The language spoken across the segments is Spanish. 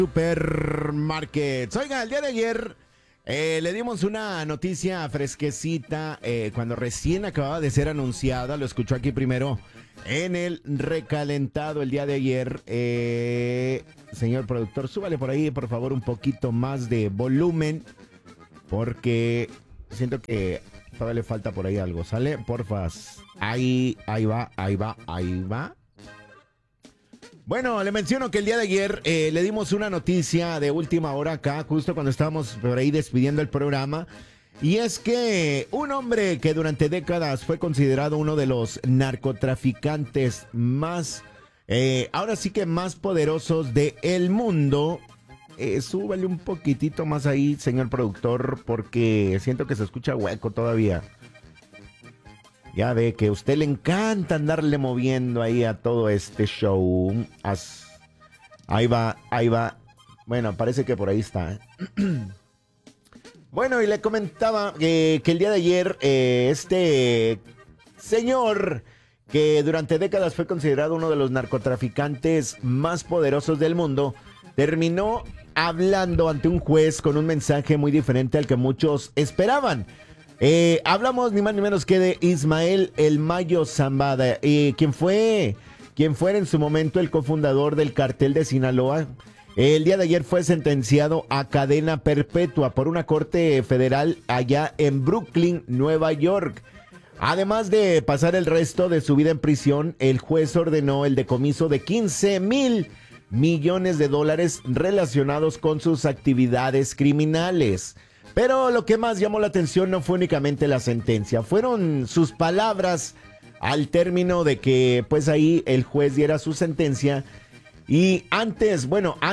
Supermarkets. Oiga, el día de ayer le dimos una noticia fresquecita cuando recién acababa de ser anunciada. Lo escuchó aquí primero en el recalentado el día de ayer. Señor productor, súbale por ahí, por favor, un poquito más de volumen, porque siento que todavía le falta por ahí algo. ¿Sale? Porfas. Ahí va. Bueno, le menciono que el día de ayer le dimos una noticia de última hora acá, justo cuando estábamos por ahí despidiendo el programa. Y es que un hombre que durante décadas fue considerado uno de los narcotraficantes más, ahora sí que más poderosos del mundo. Súbale un poquitito más ahí, señor productor, porque siento que se escucha hueco todavía. Ya ve que a usted le encanta andarle moviendo ahí a todo este show. Ahí va. Bueno, parece que por ahí está. Bueno, y le comentaba que el día de ayer este señor que durante décadas fue considerado uno de los narcotraficantes más poderosos del mundo, terminó hablando ante un juez con un mensaje muy diferente al que muchos esperaban. Hablamos ni más ni menos que de Ismael El Mayo Zambada, quien fuera en su momento el cofundador del cartel de Sinaloa. El día de ayer fue sentenciado a cadena perpetua por una corte federal allá en Brooklyn, Nueva York. Además de pasar el resto de su vida en prisión, el juez ordenó el decomiso de 15 mil millones de dólares relacionados con sus actividades criminales. Pero lo que más llamó la atención no fue únicamente la sentencia, fueron sus palabras al término de que pues ahí el juez diera su sentencia. Y antes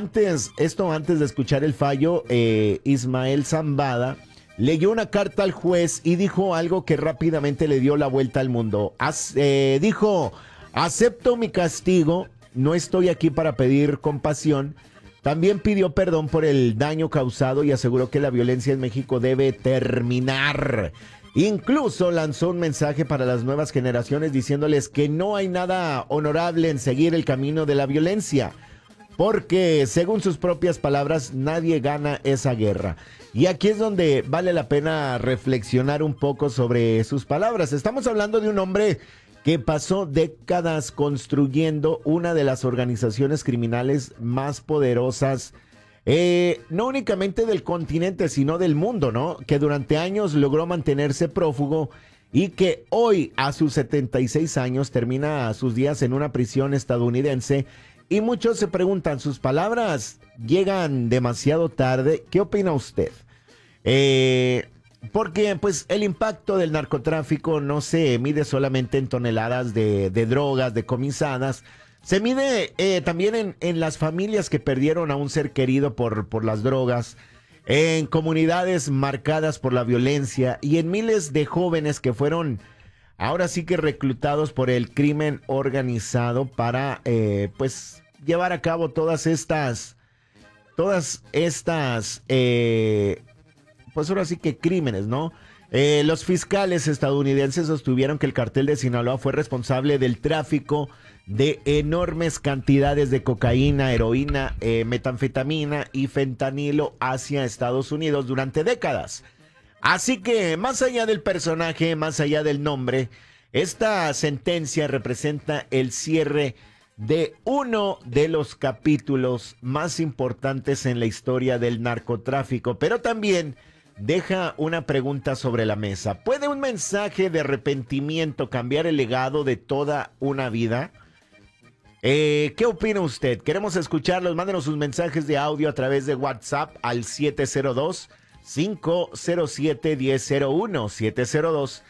de escuchar el fallo, Ismael Zambada leyó una carta al juez y dijo algo que rápidamente le dio la vuelta al mundo. Dijo: acepto mi castigo, no estoy aquí para pedir compasión. También pidió perdón por el daño causado y aseguró que la violencia en México debe terminar. Incluso lanzó un mensaje para las nuevas generaciones diciéndoles que no hay nada honorable en seguir el camino de la violencia, porque según sus propias palabras, nadie gana esa guerra. Y aquí es donde vale la pena reflexionar un poco sobre sus palabras. Estamos hablando de un hombre que pasó décadas construyendo una de las organizaciones criminales más poderosas, no únicamente del continente, sino del mundo, ¿no? Que durante años logró mantenerse prófugo y que hoy, a sus 76 años, termina sus días en una prisión estadounidense. Y muchos se preguntan, ¿sus palabras llegan demasiado tarde? ¿Qué opina usted? Porque pues el impacto del narcotráfico no se mide solamente en toneladas de drogas decomisadas, se mide también en las familias que perdieron a un ser querido por las drogas, en comunidades marcadas por la violencia y en miles de jóvenes que fueron ahora sí que reclutados por el crimen organizado para pues llevar a cabo todas estas pues ahora sí que crímenes, ¿no? Los fiscales estadounidenses sostuvieron que el cartel de Sinaloa fue responsable del tráfico de enormes cantidades de cocaína, heroína, metanfetamina y fentanilo hacia Estados Unidos durante décadas. Así que, más allá del personaje, más allá del nombre, esta sentencia representa el cierre de uno de los capítulos más importantes en la historia del narcotráfico, pero también deja una pregunta sobre la mesa. ¿Puede un mensaje de arrepentimiento cambiar el legado de toda una vida? ¿Qué opina usted? Queremos escucharlos. Mándenos sus mensajes de audio a través de WhatsApp al 702-507-1001.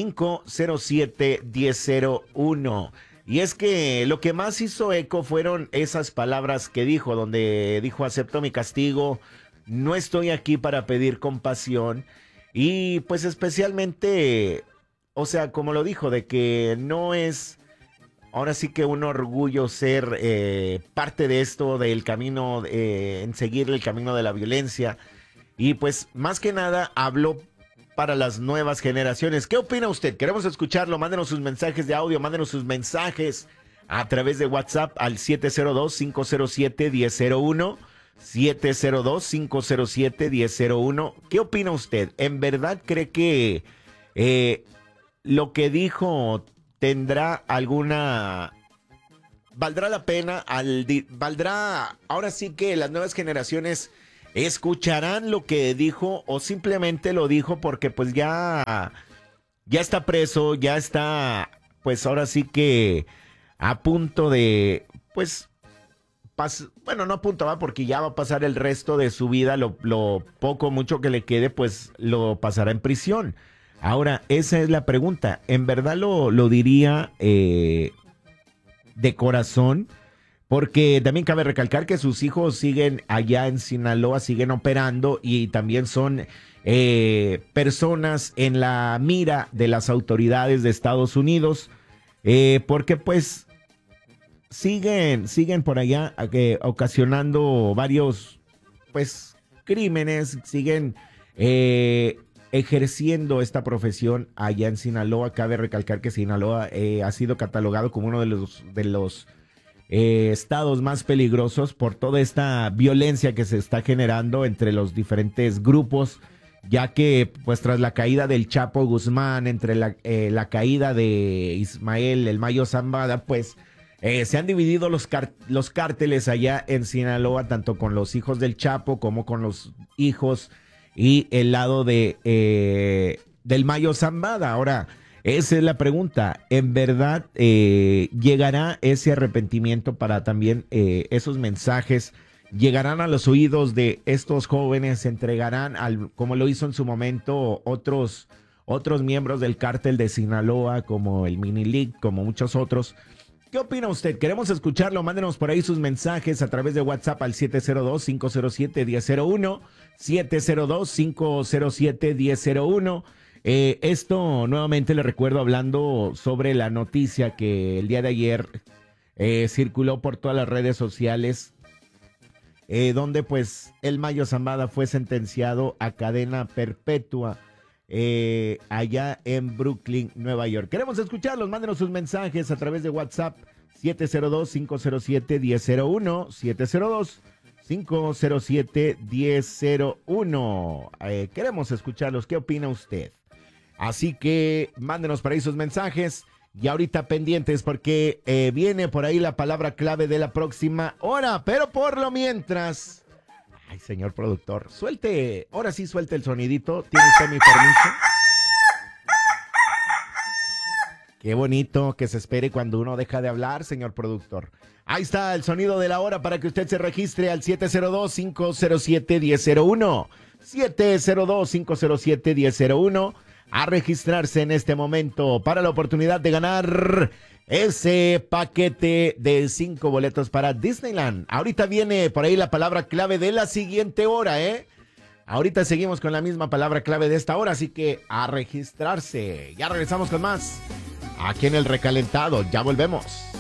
702-507-1001. Y es que lo que más hizo eco fueron esas palabras que dijo, donde dijo: acepto mi castigo, no estoy aquí para pedir compasión. Y pues especialmente, o sea, como lo dijo, de que no es ahora sí que un orgullo ser parte de esto, del camino, en seguir el camino de la violencia. Y pues más que nada habló para las nuevas generaciones. ¿Qué opina usted? Queremos escucharlo. Mándenos sus mensajes de audio, mándenos sus mensajes a través de WhatsApp al 702-507-1001. 702-507-1001. ¿Qué opina usted? ¿En verdad cree que lo que dijo tendrá alguna... ¿Valdrá la pena? ¿Valdrá? Ahora sí que las nuevas generaciones escucharán lo que dijo o simplemente lo dijo porque pues ya está preso, ya está pues ahora sí que a punto de pues bueno, no a punto va porque ya va a pasar el resto de su vida, lo poco mucho que le quede pues lo pasará en prisión. Ahora, esa es la pregunta, ¿en verdad lo diría de corazón? Porque también cabe recalcar que sus hijos siguen allá en Sinaloa, siguen operando y también son personas en la mira de las autoridades de Estados Unidos, porque pues siguen por allá ocasionando varios pues crímenes, siguen ejerciendo esta profesión allá en Sinaloa. Cabe recalcar que Sinaloa ha sido catalogado como uno de los estados más peligrosos por toda esta violencia que se está generando entre los diferentes grupos, ya que pues tras la caída del Chapo Guzmán, entre la caída de Ismael El Mayo Zambada, pues se han dividido los cárteles allá en Sinaloa, tanto con los hijos del Chapo como con los hijos y el lado del Mayo Zambada. Ahora, esa es la pregunta. ¿En verdad llegará ese arrepentimiento para también esos mensajes? ¿Llegarán a los oídos de estos jóvenes? ¿Se entregarán, como lo hizo en su momento otros miembros del cártel de Sinaloa, como el Minilic, como muchos otros? ¿Qué opina usted? Queremos escucharlo. Mándenos por ahí sus mensajes a través de WhatsApp al 702-507-1001, 702-507-1001. Esto nuevamente le recuerdo hablando sobre la noticia que el día de ayer circuló por todas las redes sociales, donde pues el Mayo Zambada fue sentenciado a cadena perpetua allá en Brooklyn, Nueva York. Queremos escucharlos, mándenos sus mensajes a través de WhatsApp 702-507-1001, 702-507-1001. Queremos escucharlos, ¿qué opina usted? Así que mándenos por ahí sus mensajes y ahorita pendientes porque viene por ahí la palabra clave de la próxima hora, pero por lo mientras... Ay, señor productor, ahora sí suelte el sonidito. ¿Tiene usted mi permiso? Qué bonito que se espere cuando uno deja de hablar, señor productor. Ahí está el sonido de la hora para que usted se registre al 702-507-1001. 702-507-1001. A registrarse en este momento para la oportunidad de ganar ese paquete de 5 boletos para Disneyland. Ahorita viene por ahí la palabra clave de la siguiente hora, ¿eh? Ahorita seguimos con la misma palabra clave de esta hora, así que a registrarse. Ya regresamos con más aquí en El Recalentado. Ya volvemos.